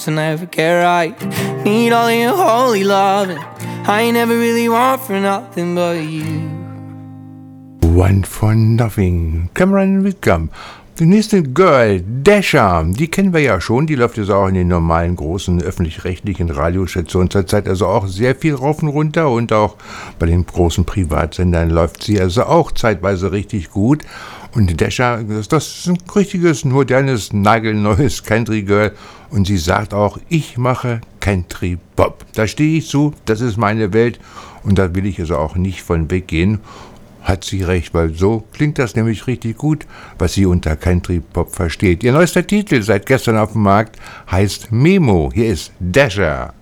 I never get right. Need all of your holy loving. I ain't never really want for nothing but you. One for Nothing, Cameron Whitcomb. Die nächste Girl, Dasher, die kennen wir ja schon, die läuft jetzt auch in den normalen großen öffentlich-rechtlichen Radiostationen zurzeit, also auch sehr viel rauf und runter, und auch bei den großen Privatsendern läuft sie also auch zeitweise richtig gut. Und Dasher, das ist ein richtiges, modernes, nagelneues Country Girl, und sie sagt auch, ich mache Country Pop. Da stehe ich zu, das ist meine Welt, und da will ich also auch nicht von weggehen. Hat sie recht, weil so klingt das nämlich richtig gut, was sie unter Country Pop versteht. Ihr neuester Titel, seit gestern auf dem Markt, heißt Memo. Hier ist Dasher.